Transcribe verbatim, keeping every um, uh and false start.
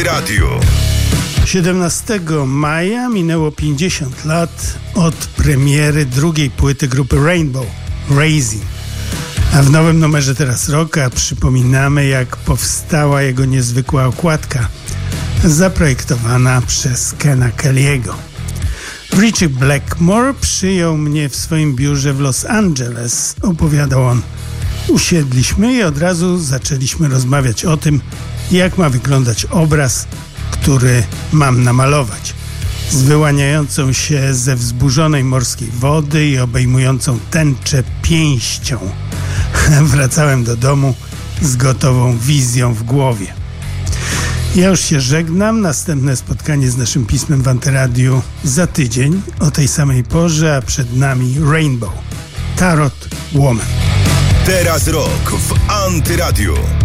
Radio. siedemnastego maja minęło pięćdziesiąt lat od premiery drugiej płyty grupy Rainbow, Raising. A w nowym numerze Teraz Rocka przypominamy, jak powstała jego niezwykła okładka, zaprojektowana przez Kena Kelly'ego. Richie Blackmore przyjął mnie w swoim biurze w Los Angeles, opowiadał on. Usiedliśmy i od razu zaczęliśmy rozmawiać o tym, jak ma wyglądać obraz, który mam namalować. Z wyłaniającą się ze wzburzonej morskiej wody i obejmującą tęczę pięścią. Wracałem do domu z gotową wizją w głowie. Ja już się żegnam. Następne spotkanie z naszym pismem w Antyradiu za tydzień o tej samej porze, a przed nami Rainbow, Tarot Woman. Teraz Rock w Antyradiu.